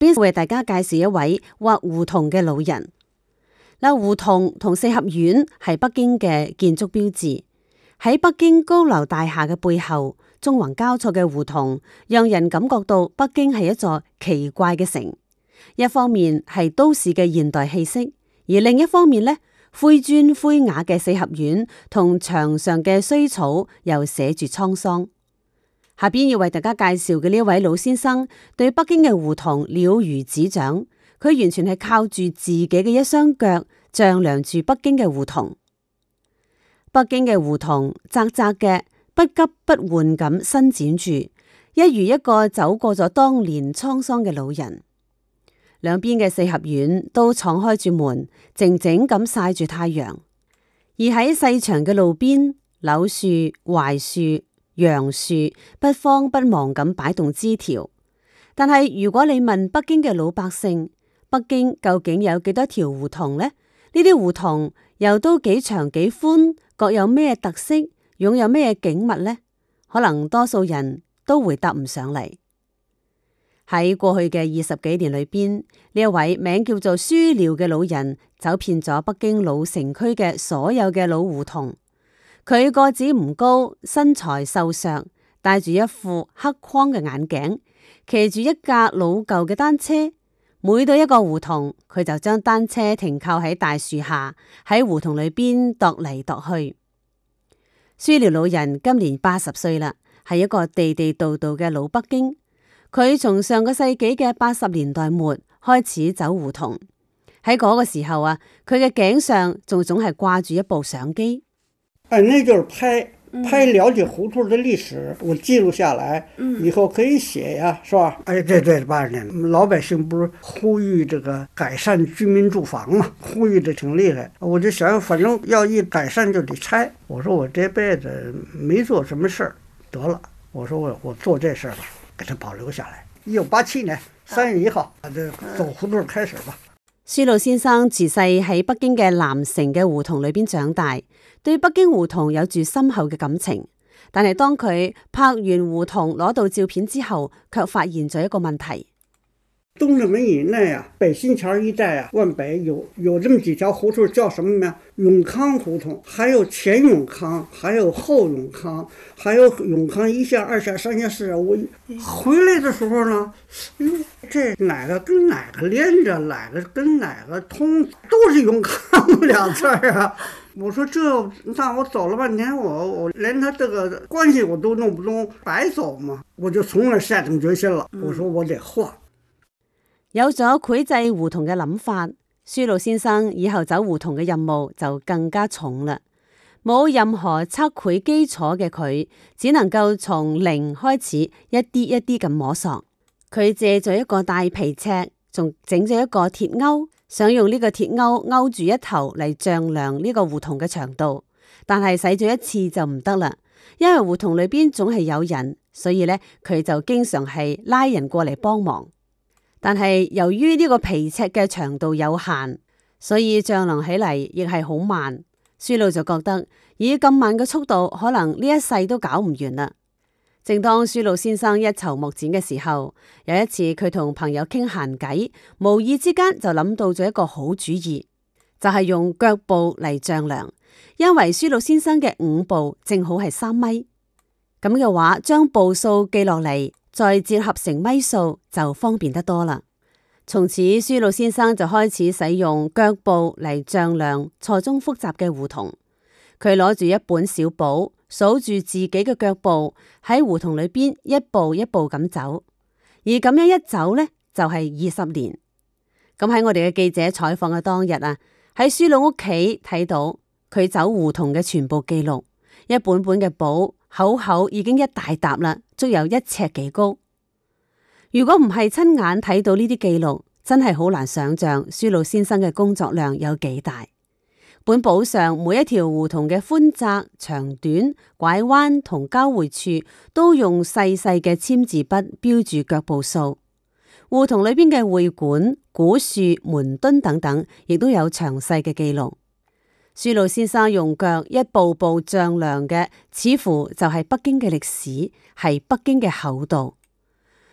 邊為大家介紹一位畫胡同嘅老人。嗱，胡同同四合院係北京嘅建築標誌。喺北京高樓大廈嘅背後，縱橫交錯嘅胡同，讓人感覺到北京係一座奇怪嘅城。一方面係都市嘅現代氣息，而另一方面呢，灰磚灰瓦嘅四合院同牆上嘅衰草又寫住滄桑。下邊要為大家介紹嘅呢位老先生，對北京嘅胡同了如指掌，佢完全係靠住自己嘅一雙腳丈量住北京嘅胡同。北京嘅胡同窄窄嘅，不急不緩咁伸展住，一如一個走過咗當年滄桑嘅老人。兩邊嘅四合院都敞開住門，靜靜咁曬住太陽。而喺細長嘅路邊，柳樹、槐樹、楊樹不慌不忙咁擺動枝條。但係如果你問北京嘅老百姓，北京究竟有幾多條胡同呢？呢啲胡同又都幾長幾寬，各有咩特色，擁有咩景物呢？可能多數人都回答唔上嚟。喺過去嘅20幾年裏邊，呢一位名叫做舒遼嘅老人走遍咗北京老城區嘅所有嘅老胡同。佢個子唔高，身材瘦削，戴住一副黑框嘅眼鏡，騎住一架老舊嘅單車。每到一個胡同，佢就將單車停靠喺大樹下，喺胡同裏邊踱嚟踱去。舒遼老人今年80歲啦，係一個地地道道嘅老北京。佢從上個世紀嘅80年代末開始走胡同，喺嗰個時候啊，佢嘅頸上仲總係掛住一部相機。 那就是拍了解胡同的歷史，我記錄下來，以後可以寫呀，是吧？對，80年，老百姓不是呼籲這個改善居民住房嘛，呼籲的挺厲害。我就想，反正要一改善就得拆。我說我這輩子沒做什麼事兒，得了，我說我做這事兒吧，給它保留下來。1987年3月1號，這走胡同開始吧。 舒魯先生自細喺北京嘅南城嘅胡同裏邊長大，對北京胡同有住深厚嘅感情。但係當佢拍完胡同攞到照片之後，卻發現咗一個問題。 東直門以內啊，北新橋一帶啊，往北有這麼幾條胡同，叫什麼名？永康胡同，還有前永康，還有後永康，還有永康1線、2線、3線、4線。我回來的時候呢，這哪個跟哪個連着，哪個跟哪個通，都是永康2字啊。我說這讓我走了半天，我連他這個關係我都弄不懂，白走嘛。我就從那下定決心了，我說我得換。 有咗繪製胡同嘅諗法，舒魯先生以後走胡同嘅任務就更加重啦。冇任何測繪基礎嘅佢，只能夠從零開始，一啲一啲咁摸索。佢借咗一個大皮尺，仲整咗一個鐵鈎，想用呢個鐵鈎勾住一頭嚟丈量呢個胡同嘅長度。但係使咗一次就唔得啦，因為胡同裏邊總係有人，所以呢，佢就經常係拉人過嚟幫忙。但係由於呢個皮尺嘅長度有限，所以丈量起嚟亦係好慢。舒魯就覺得以咁慢嘅速度，可能呢一世都搞唔完啦。正當舒魯先生一籌莫展嘅時候，有一次佢同朋友傾閒偈，無意之間就諗到咗一個好主意，就係用腳步嚟丈量。因為舒魯先生嘅5步正好係3米，咁嘅話將步數記落嚟，再折合成米數就方便得多啦。從此舒魯先生就開始使用腳步嚟丈量錯綜複雜嘅胡同。佢攞住一本小簿，數住自己嘅腳步喺胡同裏邊一步一步咁走，而咁樣一走呢，就係20年。咁喺我哋嘅記者採訪嘅當日啊，喺舒魯屋企睇到佢走胡同嘅全部記錄，一本本嘅簿厚厚已經一大沓啦，足有1尺幾高。如果唔係親眼睇到呢啲記錄，真係好難想象舒魯先生嘅工作量有幾大。本簿上每一條胡同嘅寬窄、長短、拐彎同交匯處，都用細細嘅簽字筆標住腳步數。胡同裏邊嘅會館、古樹、門墩等等，亦都有詳細嘅記錄。舒魯先生用腳一步步丈量嘅，似乎就係北京嘅歷史，係北京嘅厚度。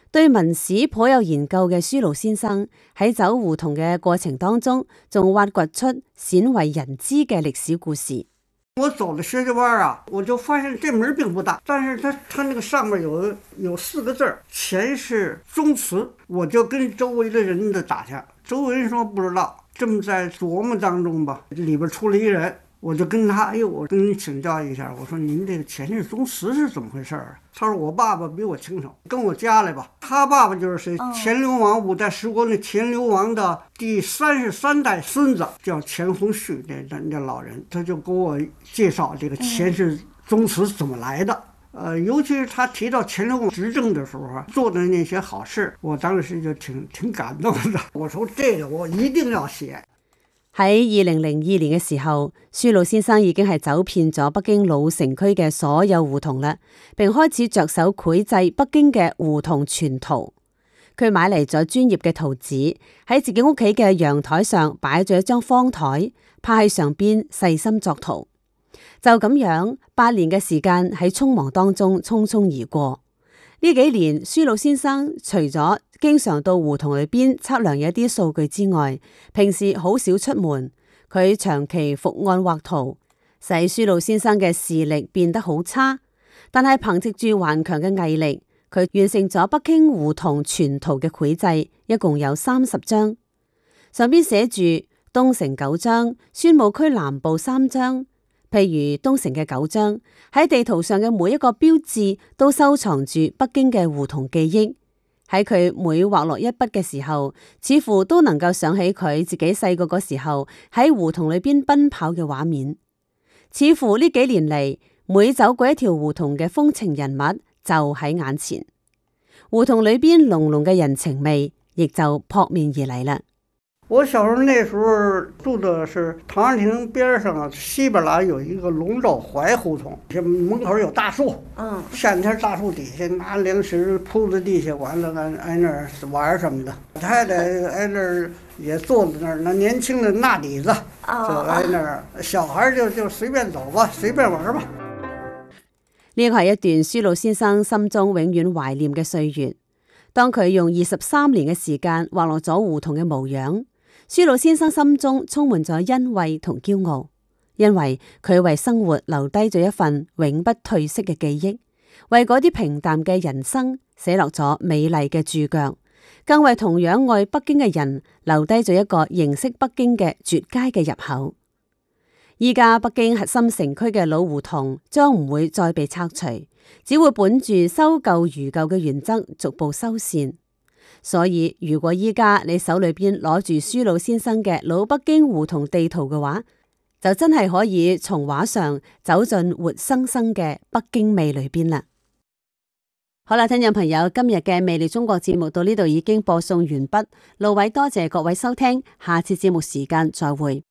對文史頗有研究嘅書路先生喺走胡同嘅過程當中，仲挖掘出鮮為人知嘅歷史故事。 我走了薛家灣啊，我就發現這門並不大，但是它那個上面有4個字，前是宗祠。我就跟周圍的人都打聽，周圍人說不知道。正在琢磨當中吧，裏邊出了一人，我就跟他，我跟你請教一下，我說您這個前是宗祠是怎麼回事啊？他說我爸爸比我清楚，跟我家來吧。他爸爸就是誰？乾隆王5代十國那乾隆王的第33代孫子，叫錢弘旭，這老人，他就給我介紹這個前世宗祠怎麼來的。尤其是他提到乾隆執政的時候做的那些好事，我當時就挺感動的。我說這個我一定要寫。 喺2002年嘅時候，書路先生已經係走遍咗北京老城區嘅所有胡同啦，並開始着手繪製北京嘅胡同全圖。佢買嚟咗專業嘅圖紙，喺自己屋企嘅陽台上擺咗一張方台，趴喺上邊細心作圖。就咁樣8年嘅時間喺匆忙當中匆匆而過。呢幾年，書路先生除咗經常到胡同裏邊測量一啲數據之外，平時好少出門。佢長期伏案畫圖，使書路先生嘅視力變得好差。但係憑借住頑強嘅毅力，佢完成咗北京胡同全圖嘅繪製，一共有30張，上邊寫住東城9張，宣武區南部3張。譬如東城嘅9張，喺地圖上嘅每一個標誌都收藏住北京嘅胡同記憶。喺佢每畫落一筆嘅時候，似乎都能夠想起佢自己細個嗰時候喺胡同裏邊奔跑嘅畫面。似乎呢幾年嚟，每走過一條胡同嘅風情人物就喺眼前，胡同裏邊濃濃嘅人情味亦就撲面而嚟啦。 我小時候那時候住的是唐人亭邊上，西邊來有一個龍爪槐胡同，門口有大樹，夏天大樹底下拿零食鋪在地下，完了挨那兒玩什麼的。太太挨那兒也坐在那兒，那年輕的納底子就挨那兒，小孩就隨便走吧，隨便玩吧。 呢個係一段書路先生心中永遠懷念嘅歲月。當佢用23年嘅時間畫落咗胡同嘅模樣，書路先生心中充滿咗欣慰同驕傲，因為佢為生活留低咗一份永不褪色嘅記憶，為嗰啲平淡嘅人生寫落咗美麗嘅注腳，更為同樣愛北京嘅人留低咗一個認識北京嘅絕佳嘅入口。依家北京核心城區嘅老胡同將唔會再被拆除，只會本住修舊如舊嘅原則逐步修繕。所以如果依家你手裏邊攞住書路先生嘅老北京胡同地圖嘅話，就真係可以從畫上走進活生生嘅北京味裏邊啦。好啦，聽眾朋友，今日嘅魅力中國節目到呢度已經播送完畢，路偉多謝各位收聽，下次節目時間再會。